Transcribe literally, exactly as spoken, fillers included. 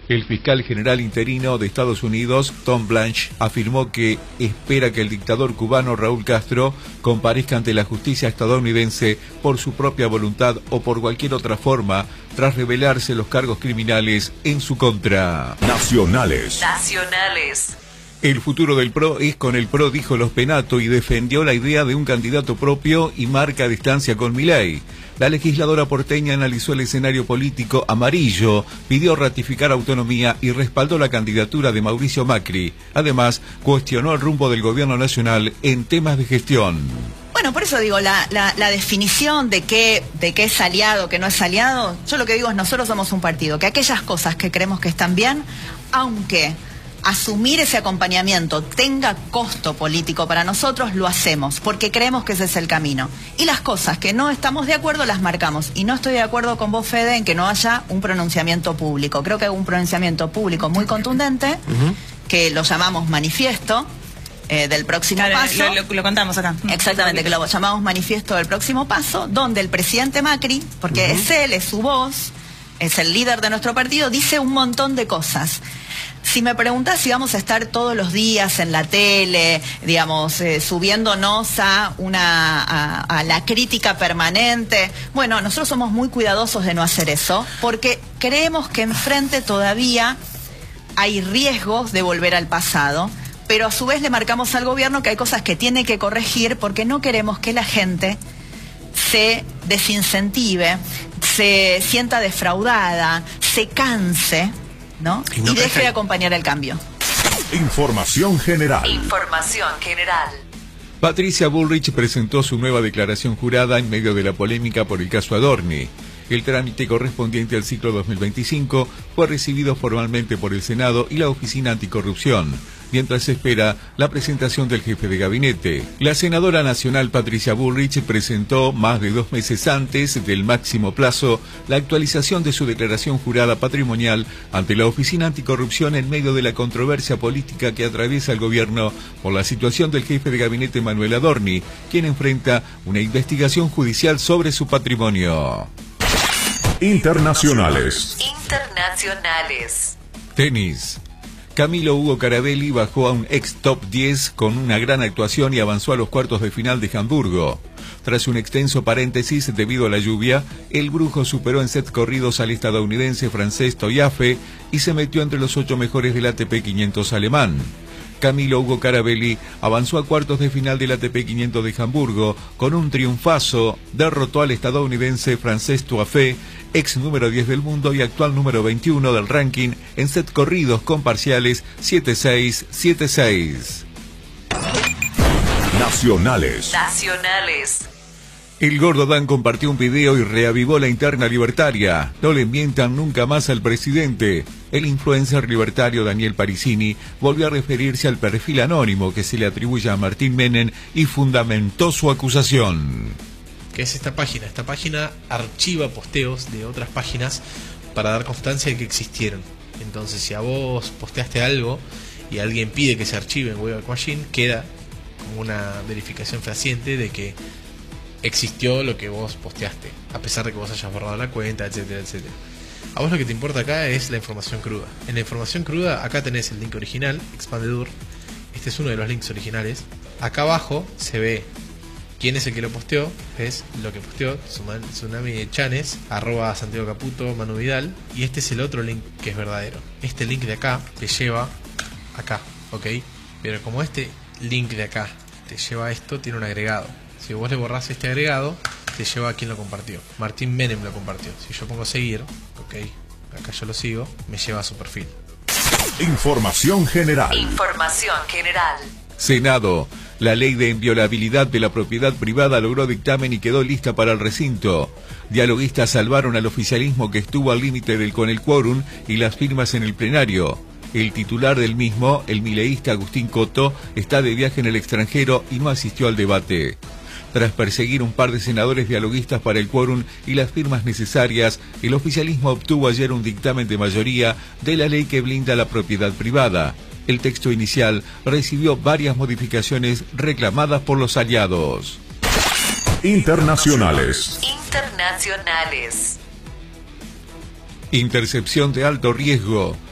El fiscal general interino de Estados Unidos, Tom Blanche, afirmó que espera que el dictador cubano Raúl Castro comparezca ante la justicia estadounidense por su propia voluntad o por cualquier otra forma, tras revelarse los cargos criminales en su contra. Nacionales. Nacionales. El futuro del P R O es con el P R O, dijo Los Penato, y defendió la idea de un candidato propio y marca distancia con Milei. La legisladora porteña analizó el escenario político amarillo, pidió ratificar autonomía y respaldó la candidatura de Mauricio Macri. Además, cuestionó el rumbo del gobierno nacional en temas de gestión. Bueno, por eso digo, la, la, la definición de qué, de qué es aliado, qué no es aliado, yo lo que digo es nosotros somos un partido, que aquellas cosas que creemos que están bien, aunque asumir ese acompañamiento tenga costo político para nosotros, lo hacemos, porque creemos que ese es el camino. Y las cosas que no estamos de acuerdo las marcamos. Y no estoy de acuerdo con vos, Fede, en que no haya un pronunciamiento público. Creo que hay un pronunciamiento público muy contundente, uh-huh. que lo llamamos manifiesto eh, del próximo claro, paso. Lo, lo, lo contamos acá. Exactamente, que lo llamamos manifiesto del próximo paso, donde el presidente Macri, porque uh-huh. es él, es su voz, es el líder de nuestro partido, dice un montón de cosas. Si me preguntás si vamos a estar todos los días en la tele, digamos, eh, subiéndonos a, una, a, a la crítica permanente, bueno, nosotros somos muy cuidadosos de no hacer eso, porque creemos que enfrente todavía hay riesgos de volver al pasado, pero a su vez le marcamos al gobierno que hay cosas que tiene que corregir, porque no queremos que la gente se desincentive, se sienta defraudada, se canse, ¿no? Y, no y deje de acompañar el cambio. Información general. Información general. Patricia Bullrich presentó su nueva declaración jurada en medio de la polémica por el caso Adorni. El trámite correspondiente al ciclo dos mil veinticinco fue recibido formalmente por el Senado y la Oficina Anticorrupción, mientras se espera la presentación del jefe de gabinete. La senadora nacional Patricia Bullrich presentó, más de dos meses antes del máximo plazo, la actualización de su declaración jurada patrimonial ante la Oficina Anticorrupción en medio de la controversia política que atraviesa el gobierno por la situación del jefe de gabinete Manuel Adorni, quien enfrenta una investigación judicial sobre su patrimonio. Internacionales. Internacionales. Tenis. Camilo Hugo Carabelli bajó a un ex top diez con una gran actuación y avanzó a los cuartos de final de Hamburgo. Tras un extenso paréntesis debido a la lluvia, el brujo superó en sets corridos al estadounidense Francesc Toyafe y se metió entre los ocho mejores del A T P quinientos alemán. Camilo Hugo Carabelli avanzó a cuartos de final del A T P quinientos de Hamburgo con un triunfazo, derrotó al estadounidense Francesc Toyafe, ex número diez del mundo y actual número veintiuno del ranking, en set corridos con parciales siete seis, siete seis. Nacionales. Nacionales. El Gordo Dan compartió un video y reavivó la interna libertaria. No le mientan nunca más al presidente. El influencer libertario Daniel Parisini volvió a referirse al perfil anónimo que se le atribuye a Martín Menem y fundamentó su acusación. ¿Qué es esta página? Esta página archiva posteos de otras páginas para dar constancia de que existieron. Entonces, si a vos posteaste algo y alguien pide que se archive en Web Machine, queda como una verificación fehaciente de que existió lo que vos posteaste, a pesar de que vos hayas borrado la cuenta, etcétera, etcétera. A vos lo que te importa acá es la información cruda. En la información cruda, acá tenés el link original, Expandedur. Este es uno de los links originales. Acá abajo se ve quién es el que lo posteó, es lo que posteó, Tsunami Chanes, arroba Santiago Caputo, Manu Vidal. Y este es el otro link que es verdadero. Este link de acá te lleva acá, ¿ok? Pero como este link de acá te lleva a esto, tiene un agregado. Si vos le borrás este agregado, te lleva a quien lo compartió. Martín Menem lo compartió. Si yo pongo seguir, ok, acá yo lo sigo, me lleva a su perfil. Información general. Información general. Senado. La ley de inviolabilidad de la propiedad privada logró dictamen y quedó lista para el recinto. Dialoguistas salvaron al oficialismo que estuvo al límite del con el quórum y las firmas en el plenario. El titular del mismo, el mileísta Agustín Coto, está de viaje en el extranjero y no asistió al debate. Tras perseguir un par de senadores dialoguistas para el quórum y las firmas necesarias, el oficialismo obtuvo ayer un dictamen de mayoría de la ley que blinda la propiedad privada. El texto inicial recibió varias modificaciones reclamadas por los aliados. Internacionales. Internacionales. Intercepción de alto riesgo.